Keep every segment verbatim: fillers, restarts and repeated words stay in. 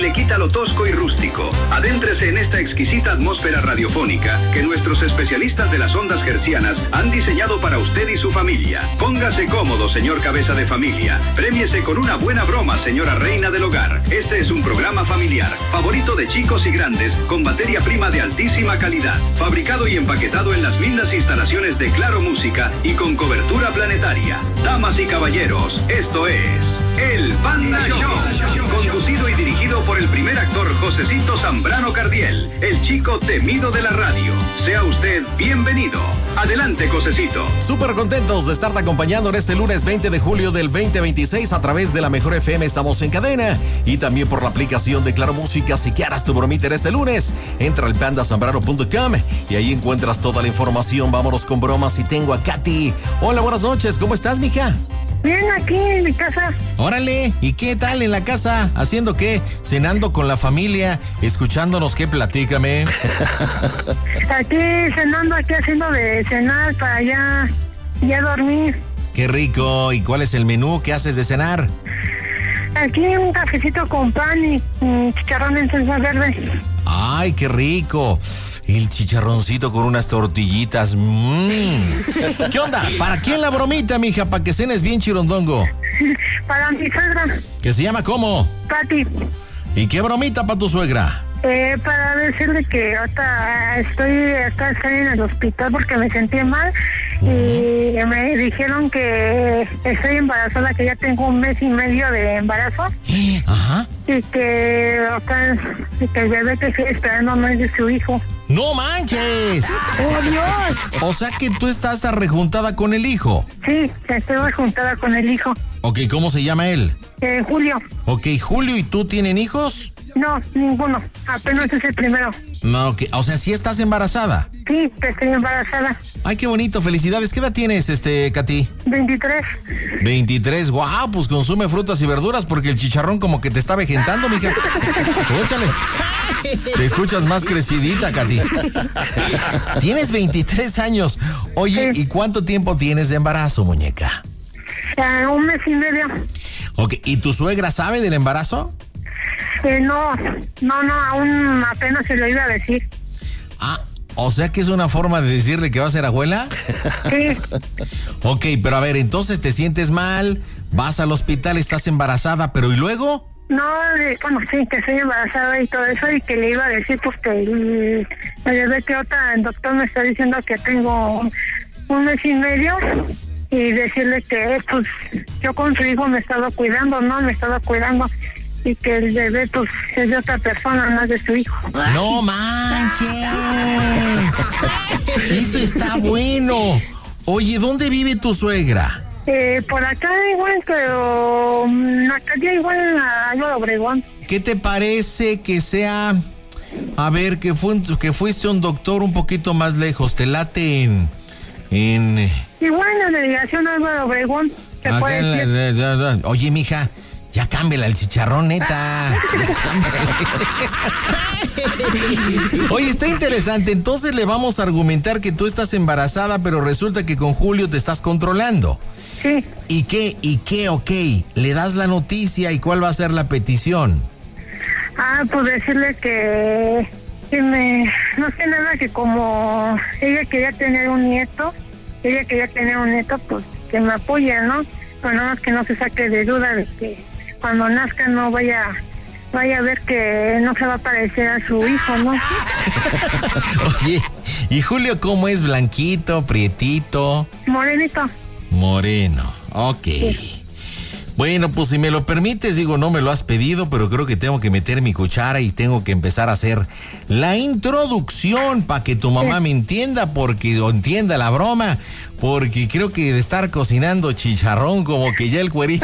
Le quita lo tosco y rústico. Adéntrese en esta exquisita atmósfera radiofónica que nuestros especialistas de las ondas hercianas han diseñado para usted y su familia. Póngase cómodo, señor cabeza de familia. Prémiese con una buena broma, señora reina del hogar. Este es un programa familiar, favorito de chicos y grandes, con materia prima de altísima calidad. Fabricado y empaquetado en las lindas instalaciones de Claro Música y con cobertura planetaria. Damas y caballeros, esto es El Panda Show. Conducido y dirigido por el primer actor Josecito Zambrano Cardiel, el chico temido de la radio. Sea usted bienvenido. Adelante, Josecito. Súper contentos de estarte acompañando en este lunes veinte de julio del veinte veintiséis a través de la Mejor F M. Estamos en cadena y también por la aplicación de Claro Música. Si quieras tu bromita en este lunes, entra al panda zambrano punto com y ahí encuentras toda la información. Vámonos con bromas y tengo a Katy. Hola, buenas noches. ¿Cómo estás, mija? Bien, aquí en mi casa. Órale, ¿y qué tal en la casa? ¿Haciendo qué? ¿Cenando con la familia? ¿Escuchándonos qué? Platícame. Aquí cenando, aquí haciendo de cenar para ya, ya dormir. Qué rico. ¿Y cuál es el menú? ¿Qué haces de cenar? Aquí un cafecito con pan y um, chicharrón en salsa verde. ¡Ay, qué rico! El chicharroncito con unas tortillitas. ¡Mmm! ¿Qué onda? ¿Para quién la bromita, mija? ¿Para que cenes bien chirondongo? Para mi suegra. ¿Que se llama cómo? Pati. ¿Y qué bromita para tu suegra? Eh, para decirle que ahorita estoy, ahorita estoy en el hospital porque me sentí mal y me dijeron que estoy embarazada, que ya tengo un mes y medio de embarazo. Ajá. Y que, ahorita, y que el bebé que estoy esperando no es de su hijo. ¡No manches! ¡Oh, Dios! O sea que tú estás arrejuntada con el hijo. Sí, estoy rejuntada con el hijo. Ok, ¿cómo se llama él? Eh, Julio. Ok, Julio, ¿y tú tienen hijos? No, ninguno. Apenas es el primero. No, ok. O sea, ¿sí estás embarazada? Sí, estoy embarazada. Ay, qué bonito. Felicidades. ¿Qué edad tienes, este, Katy? veintitrés. veintitrés. Guau, pues consume frutas y verduras porque el chicharrón como que te está vejentando, mija. Échale. Te escuchas más crecidita, Katy. Tienes veintitrés años. Oye, Sí. ¿y cuánto tiempo tienes de embarazo, muñeca? Eh, un mes y medio. Ok, ¿y tu suegra sabe del embarazo? Eh, no, no, no, aún apenas se lo iba a decir. Ah, o sea que es una forma de decirle que va a ser abuela. Sí. Ok, pero a ver, entonces te sientes mal, vas al hospital, estás embarazada, pero ¿y luego? No, eh, bueno, sí, que estoy embarazada y todo eso, y que le iba a decir porque el, el bebé que otra, el doctor me está diciendo que tengo un mes y medio, y decirle que pues yo con su hijo me he estado cuidando, ¿no? Me he estado cuidando, y que el bebé pues es de otra persona, no es de su hijo. ¡No manches! Eso está bueno. Oye, ¿dónde vive tu suegra? Eh, por acá igual, pero mm, acá ya igual a Álvaro Obregón. ¿Qué te parece que sea, a ver, que, fue, que fuiste un doctor un poquito más lejos? ¿Te late en... en Igual en la delegación Álvaro Obregón, se acá puede en la- decir. la- la- la- Oye, mija, ya cámbiala el chicharrón, neta. Ya cámbiale. Oye, está interesante. Entonces le vamos a argumentar que tú estás embarazada, pero resulta que con Julio te estás controlando. Sí. ¿Y qué? ¿Y qué? Ok, le das la noticia y cuál va a ser la petición. Ah, pues decirle que, que me, no sé nada, que como ella quería tener un nieto, ella quería tener un nieto, pues que me apoye, ¿no? Pero nada más que no se saque de duda de que cuando nazca no vaya, vaya a ver que no se va a parecer a su hijo, ¿no? Oye, ¿y Julio cómo es? ¿Blanquito, prietito? Morenito. Moreno, ok. Bueno, pues si me lo permites, digo, no me lo has pedido, pero creo que tengo que meter mi cuchara y tengo que empezar a hacer la introducción para que tu mamá me entienda, porque o entienda la broma, porque creo que de estar cocinando chicharrón como que ya el cuerito.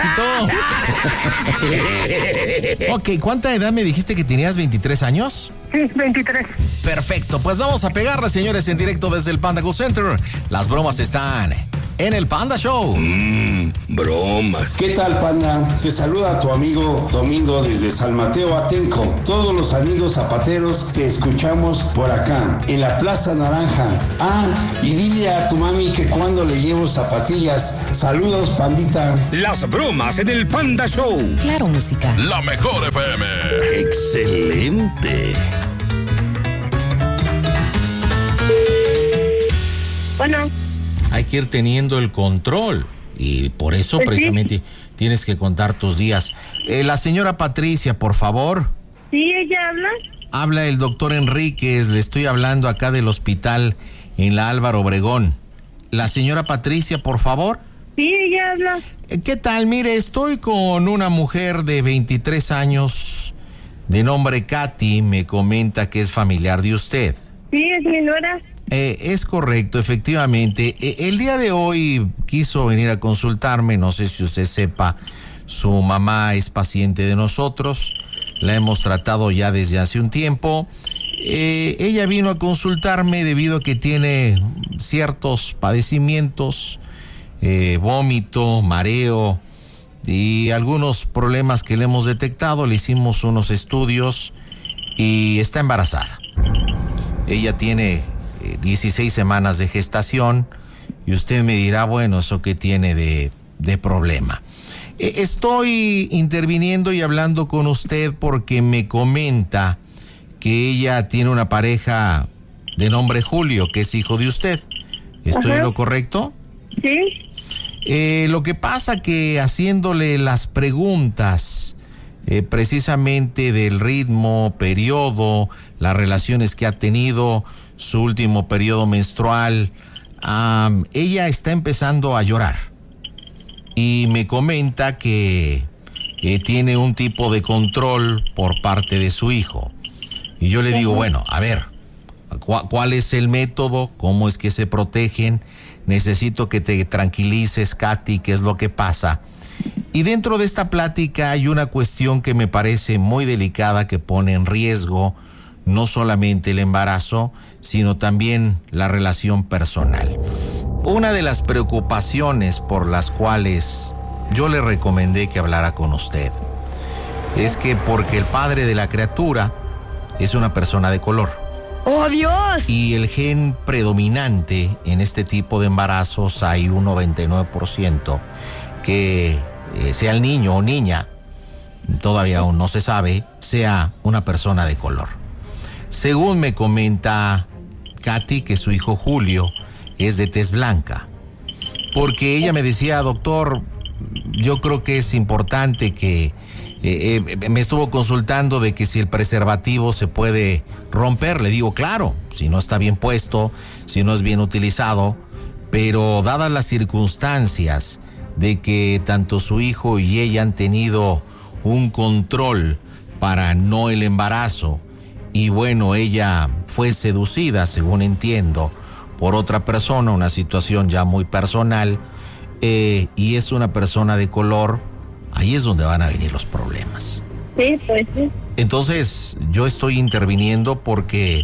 Ok, ¿cuánta edad me dijiste que tenías? ¿veintitrés años? Sí, veintitrés. Perfecto, pues vamos a pegarle, señores, en directo desde el Panda Go Center. Las bromas están en el Panda Show. Mmm, bromas. ¿Qué tal, Panda? Te saluda tu amigo Domingo desde San Mateo Atenco. Todos los amigos zapateros te escuchamos por acá, en la Plaza Naranja. Ah, y dile a tu mami que cuando le llevo zapatillas. Saludos, Pandita. Las bromas en el Panda Show. Claro, música. La mejor F M. Excelente. Bueno. Hay que ir teniendo el control y por eso Pues precisamente sí. tienes que contar tus días. Eh, la señora Patricia, por favor. ¿Sí, ella habla? Habla el doctor Enríquez, le estoy hablando acá del hospital en la Álvaro Obregón. La señora Patricia, por favor. Sí, ella habla. Eh, ¿Qué tal? Mire, estoy con una mujer de veintitrés años de nombre Katy, me comenta que es familiar de usted. Sí, es mi nuera. Eh, es correcto, efectivamente. Eh, el día de hoy quiso venir a consultarme, no sé si usted sepa, su mamá es paciente de nosotros, la hemos tratado ya desde hace un tiempo. Eh, ella vino a consultarme debido a que tiene ciertos padecimientos, eh, vómito, mareo y algunos problemas que le hemos detectado. Le hicimos unos estudios y está embarazada. Ella tiene dieciséis semanas de gestación y usted me dirá, bueno, ¿eso qué tiene de, de problema? Eh, estoy interviniendo y hablando con usted porque me comenta que ella tiene una pareja de nombre Julio, que es hijo de usted. ¿Estoy en lo correcto? Sí. Eh, lo que pasa que haciéndole las preguntas eh, precisamente del ritmo, periodo, las relaciones que ha tenido, su último periodo menstrual, um, ella está empezando a llorar y me comenta que eh, tiene un tipo de control por parte de su hijo. Y yo le digo, bueno, a ver, ¿cu- ¿cuál es el método? ¿Cómo es que se protegen? Necesito que te tranquilices, Katy, ¿qué es lo que pasa? Y dentro de esta plática hay una cuestión que me parece muy delicada, que pone en riesgo no solamente el embarazo, sino también la relación personal. Una de las preocupaciones por las cuales yo le recomendé que hablara con usted es que porque el padre de la criatura es una persona de color. ¡Oh, Dios! Y el gen predominante en este tipo de embarazos, hay un noventa y nueve por ciento que eh, sea el niño o niña, todavía aún no se sabe, sea una persona de color. Según me comenta Katy, que su hijo Julio es de tez blanca, porque ella me decía, doctor, yo creo que es importante que eh, eh, me estuvo consultando de que si el preservativo se puede romper. Le digo, claro, si no está bien puesto, si no es bien utilizado, pero dadas las circunstancias de que tanto su hijo y ella han tenido un control para no el embarazo, y bueno, ella fue seducida, según entiendo, por otra persona, una situación ya muy personal, eh, y es una persona de color, ahí es donde van a venir los problemas. Sí, pues sí. Entonces, yo estoy interviniendo porque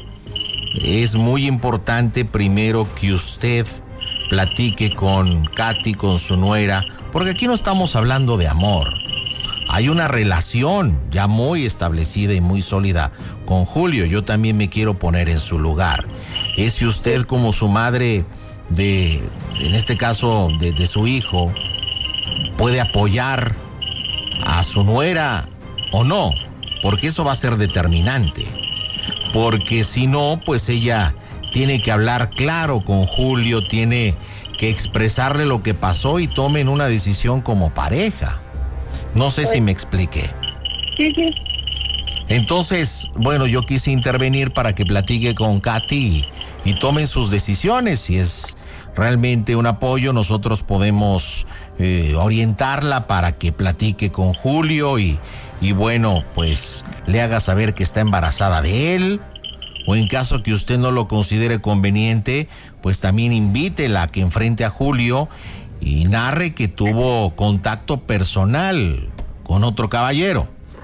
es muy importante primero que usted platique con Katy, con su nuera, porque aquí no estamos hablando de amor. Hay una relación ya muy establecida y muy sólida con Julio. Yo también me quiero poner en su lugar. Es si usted, como su madre de, en este caso, de, de su hijo, puede apoyar a su nuera o no, porque eso va a ser determinante. Porque si no, pues ella tiene que hablar claro con Julio, tiene que expresarle lo que pasó y tomen una decisión como pareja. No sé si me expliqué. Sí, sí. Entonces, bueno, yo quise intervenir para que platique con Katy y, y tomen sus decisiones. Si es realmente un apoyo, nosotros podemos eh, orientarla para que platique con Julio y, y bueno, pues le haga saber que está embarazada de él. O en caso que usted no lo considere conveniente, pues también invítela a que enfrente a Julio y narre que tuvo contacto personal con otro caballero.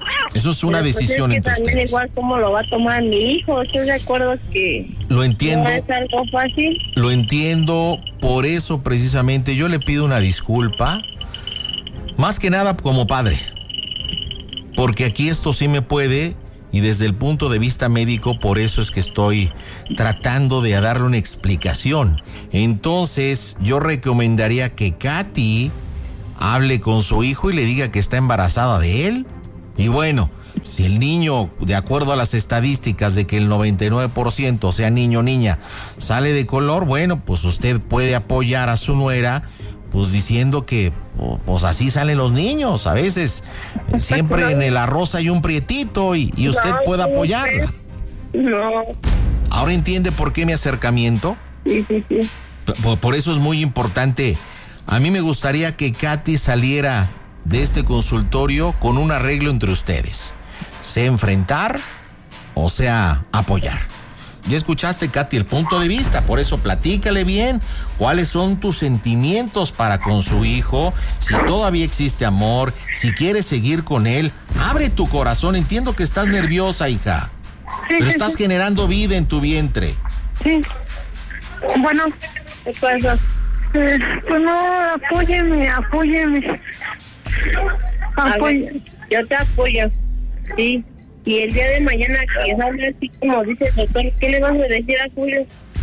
Eso es una Pero, decisión pues, es entre que también ustedes. igual cómo lo va a tomar mi hijo. ¿Estás de acuerdo que Lo entiendo. no es algo fácil? Lo entiendo, por eso precisamente yo le pido una disculpa, más que nada como padre, porque aquí esto sí me puede, y desde el punto de vista médico, por eso es que estoy tratando de darle una explicación. Entonces, yo recomendaría que Katy hable con su hijo y le diga que está embarazada de él. Y bueno, si el niño, de acuerdo a las estadísticas de que el noventa y nueve por ciento, sea niño o niña, sale de color, bueno, pues usted puede apoyar a su nuera, pues diciendo que pues así salen los niños. A veces siempre en el arroz hay un prietito y, y usted No, puede ¿cómo apoyarla. crees? No. ¿Ahora entiende por qué mi acercamiento? Sí, sí, sí. Por, por eso es muy importante. A mí me gustaría que Katy saliera de este consultorio con un arreglo entre ustedes. Sea enfrentar o sea apoyar. Ya escuchaste, Katy, el punto de vista, por eso platícale bien cuáles son tus sentimientos para con su hijo, si todavía existe amor, si quieres seguir con él. Abre tu corazón, entiendo que estás nerviosa, hija, Sí, pero sí, estás sí. generando vida en tu vientre. Sí. Bueno, ¿Qué pasa? eh, pues no, apóyeme, apóyeme. A Apoy- ver, yo te apoyo. Sí. Y el día de mañana que salga así como dice el doctor, ¿qué le vas a decir a Julio?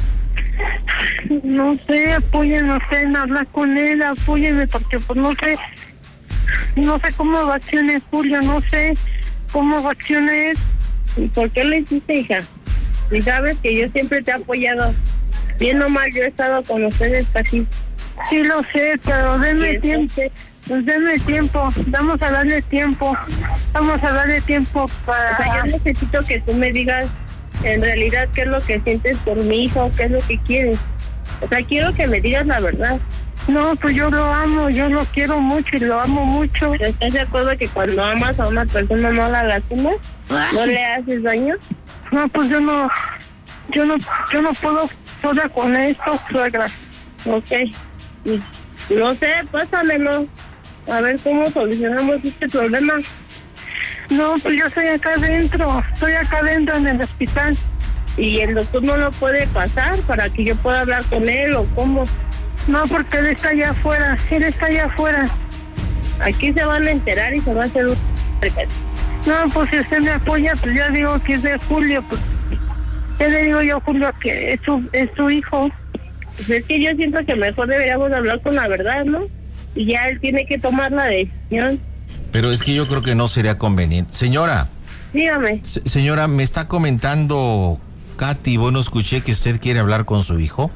No sé, apóyeme usted en hablar con él, apóyeme porque pues no sé, no sé cómo reaccione Julio, no sé cómo reaccione él. ¿Y por qué lo hiciste, hija? Y sabes que yo siempre te he apoyado. Bien o mal, yo he estado con ustedes casi. Sí lo sé, pero denme Sí, tiempo, pues denme tiempo, vamos a darle tiempo, vamos a darle tiempo para... O sea, yo necesito que tú me digas en realidad qué es lo que sientes por mi hijo, qué es lo que quieres. O sea, quiero que me digas la verdad. No, pues yo lo amo, yo lo quiero mucho y lo amo mucho. ¿Pero estás de acuerdo que cuando amas a una persona no la lastimas? ¿No le haces daño? No, pues yo no, yo no, yo no puedo sola con esto, suegra. Ok. Y no sé, pásamelo. A ver cómo solucionamos este problema. No, pues yo estoy acá adentro, estoy acá adentro en el hospital. Y el doctor no lo puede pasar para que yo pueda hablar con él o cómo. No, porque él está allá afuera, él está allá afuera. Aquí se van a enterar y se va a hacer un... No, pues si usted me apoya, pues ya digo que es de Julio, pues ya le digo yo a Julio que es su, es su hijo. Pues es que yo siento que mejor deberíamos hablar con la verdad, ¿no? Y ya él tiene que tomar la decisión. Pero es que yo creo que no sería conveniente. Señora, Dígame. se- señora, me está comentando Katy, bueno, escuché que usted quiere hablar con su hijo.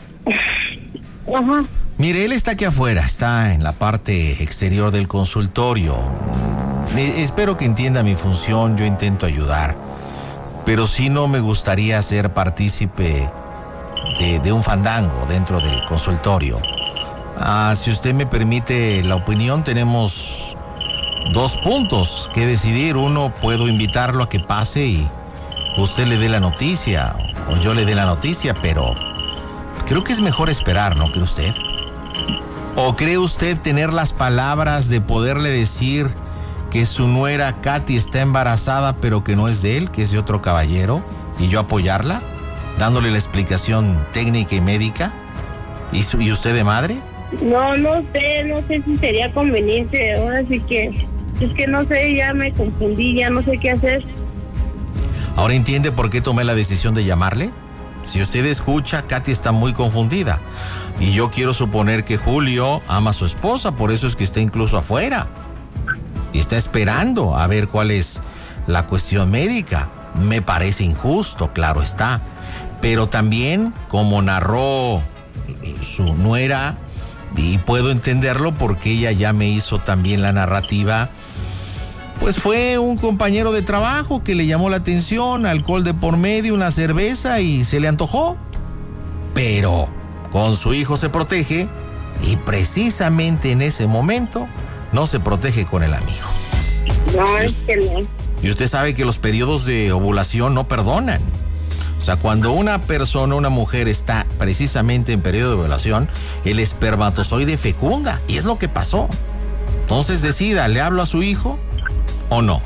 Ajá. Mire, él está aquí afuera, está en la parte exterior del consultorio. Eh, espero que entienda mi función, yo intento ayudar, pero sí no me gustaría ser partícipe de, de un fandango dentro del consultorio. Ah, si usted me permite la opinión, tenemos dos puntos que decidir. Uno, puedo invitarlo a que pase y usted le dé la noticia, o yo le dé la noticia, pero creo que es mejor esperar, ¿no cree usted? ¿O cree usted tener las palabras de poderle decir que su nuera Katy está embarazada, pero que no es de él, que es de otro caballero, y yo apoyarla, dándole la explicación técnica y médica? ¿Y, su, y usted de madre? No, no sé, no sé si sería conveniente. Ahora sí que... Es que no sé, ya me confundí, ya no sé qué hacer. ¿Ahora entiende por qué tomé la decisión de llamarle? Si usted escucha, Katy está muy confundida. Y yo quiero suponer que Julio ama a su esposa, por eso es que está incluso afuera. Y está esperando a ver cuál es la cuestión médica. Me parece injusto, claro está. Pero también, como narró su nuera, y puedo entenderlo porque ella ya me hizo también la narrativa, pues fue un compañero de trabajo que le llamó la atención, alcohol de por medio, una cerveza y se le antojó. Pero con su hijo se protege y precisamente en ese momento no se protege con el amigo. No, es que no. Y usted sabe que los periodos de ovulación no perdonan. O sea, cuando una persona, una mujer está precisamente en periodo de ovulación, el espermatozoide fecunda. Y es lo que pasó. Entonces decida, ¿le hablo a su hijo o no?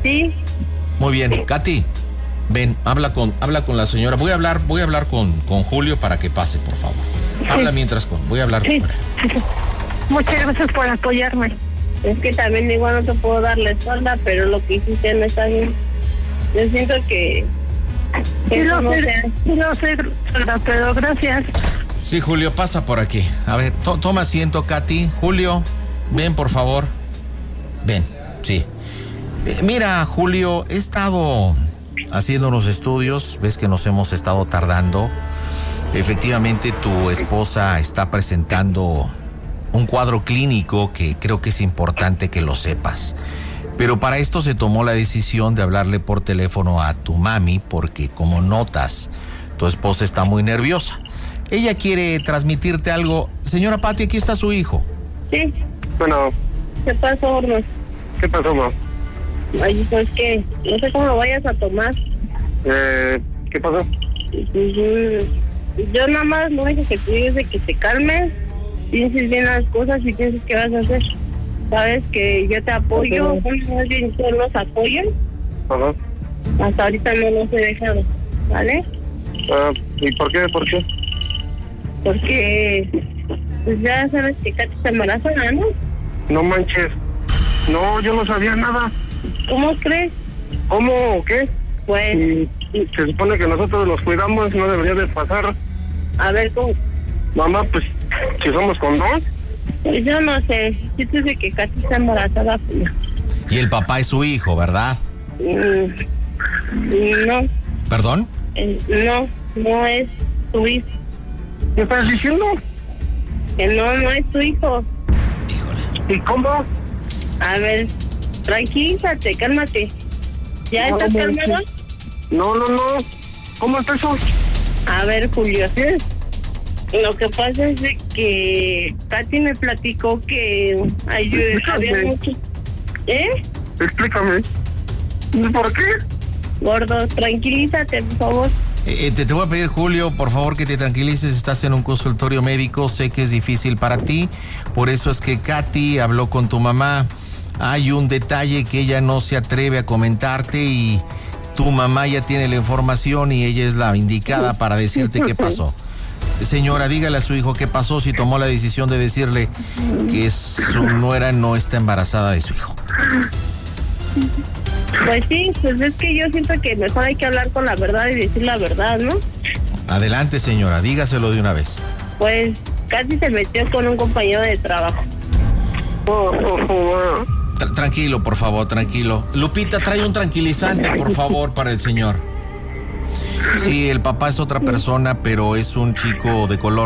Sí. Muy bien, Katy, ven, habla con, habla con la señora. Voy a hablar, voy a hablar con, con Julio para que pase, por favor. Habla Sí. mientras con, voy a hablar Sí. con él. Muchas gracias por apoyarme. Es que también igual no te puedo dar la espalda, pero lo que hiciste no está bien. Yo siento que... que Sí eso lo no sé, sea- sí lo sé, pero gracias. Sí, Julio, pasa por aquí. A ver, to- toma asiento, Katy. Julio, ven, por favor. Ven, sí. Eh, mira, Julio, he estado haciendo unos estudios, ves que nos hemos estado tardando. Efectivamente, tu esposa está presentando un cuadro clínico que creo que es importante que lo sepas. Pero para esto se tomó la decisión de hablarle por teléfono a tu mami porque, como notas, tu esposa está muy nerviosa. Ella quiere transmitirte algo. Señora Pati, aquí está su hijo. Sí. Bueno, ¿Qué pasó, Hornos? ¿qué pasó, ma? Ay, pues que no sé cómo lo vayas a tomar. Eh, ¿qué pasó? Yo nada más lo único que te digo es de que te calmes, pienses bien las cosas y pienses qué vas a hacer. Sabes que yo te apoyo, bueno, más bien todos los apoyan. Ajá. Hasta ahorita no los he dejado, ¿vale? Ah, ¿y por qué? ¿Por qué? Porque pues ya sabes que Katy está embarazada, ¿no? No manches. No, yo no sabía nada. ¿Cómo crees? ¿Cómo o qué? Pues, Y se supone que nosotros nos cuidamos, no debería de pasar. a ver, ¿cómo? Mamá, pues, si somos con dos. Pues yo no sé, si tú dices que Katy está embarazada, pues Y el papá es su hijo, ¿verdad? mm, no, ¿Perdón? eh, no, no es tu hijo. ¿Qué estás diciendo? Que no, no es tu hijo. ¿Y cómo? A ver, tranquilízate, cálmate. ¿Ya No, estás no, calmado? No, no, no. ¿Cómo está eso? A ver, Julio, lo que pasa es de que Katy me platicó que ay, yo había mucho... ¿Eh? Explícame. ¿Por qué? Gordo, tranquilízate, por favor. Eh, te, te voy a pedir, Julio, por favor que te tranquilices. Estás en un consultorio médico, sé que es difícil para ti. Por eso es que Katy habló con tu mamá. Hay un detalle que ella no se atreve a comentarte y tu mamá ya tiene la información y ella es la indicada para decirte qué pasó. Señora, dígale a su hijo qué pasó si tomó la decisión de decirle que su nuera no está embarazada de su hijo. Pues sí, pues es que yo siento que mejor hay que hablar con la verdad y decir la verdad, ¿no? Adelante, señora, dígaselo de una vez. Pues Katy se metió con un compañero de trabajo. Oh, oh, oh, Tra- tranquilo, por favor, tranquilo. Lupita, trae un tranquilizante, por favor, para el señor. Sí, el papá es otra persona, pero es un chico de color.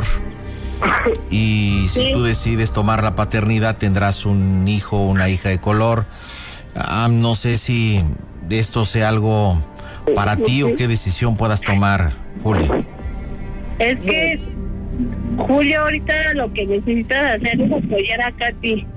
Y si Sí. tú decides tomar la paternidad, tendrás un hijo o una hija de color. Ah, no sé si esto sea algo para ti o qué decisión puedas tomar, Julio. Es que Julio ahorita lo que necesitas hacer es apoyar a Katy.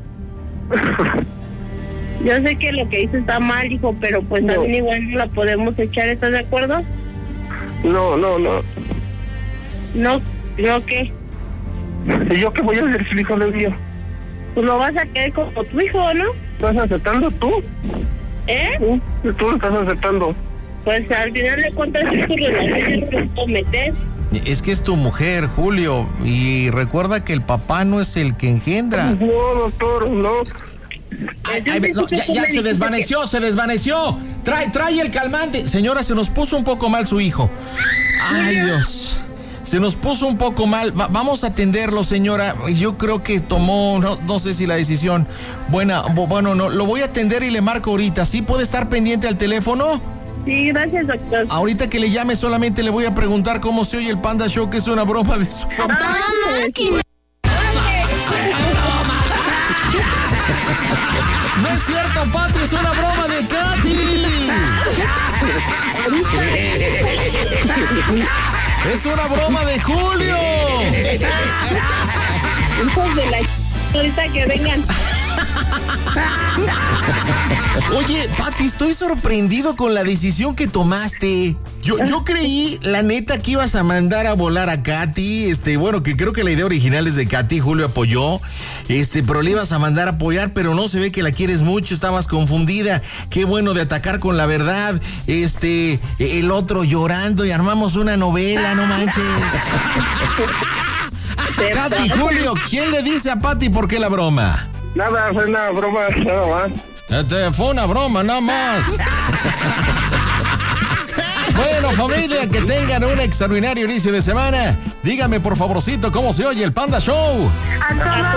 Yo sé que lo que hizo está mal, hijo, pero pues No. también igual no la podemos echar, ¿estás de acuerdo? No, no, no. No, ¿no qué? ¿Y yo qué voy a hacer si el hijo le dio? Pues lo vas a querer como tu hijo, ¿no? ¿Estás aceptando tú? ¿Eh? ¿Sí? Tú lo estás aceptando. Pues al final de cuentas es tu relación, no lo puedo meter. Es que es tu mujer, Julio, y recuerda que el papá no es el que engendra. No, doctor, no. Ay, ay, no, ya, ya se desvaneció, se desvaneció. Trae, trae el calmante. Señora, se nos puso un poco mal su hijo. Ay, Dios. Se nos puso un poco mal. Va- vamos a atenderlo, señora. Yo creo que tomó, no, no sé si la decisión buena. bu- Bueno, no, lo voy a atender y le marco ahorita. ¿Sí puede estar pendiente al teléfono? Sí, gracias, doctor. Ahorita que le llame solamente le voy a preguntar cómo se oye el Panda Show, que es una broma de su familia. No es cierto, Pati, es una broma de Katy. Es una broma de Julio. Hijos de la ch- ahorita que vengan. Oye, Pati, estoy sorprendido con la decisión que tomaste. Yo, yo creí, la neta, que ibas a mandar a volar a Katy. Este, bueno, que creo que la idea original es de Katy, Julio apoyó. Este, pero le ibas a mandar a apoyar, pero no se ve que la quieres mucho, estabas confundida. Qué bueno de atacar con la verdad. Este, el otro llorando y armamos una novela, no manches. Katy, Julio, ¿quién le dice a Pati por qué la broma? Nada, fue una broma, nada más. Este, fue una broma, nada más. Bueno, familia, que tengan un extraordinario inicio de semana. Dígame, por favorcito, cómo se oye el Panda Show. A todo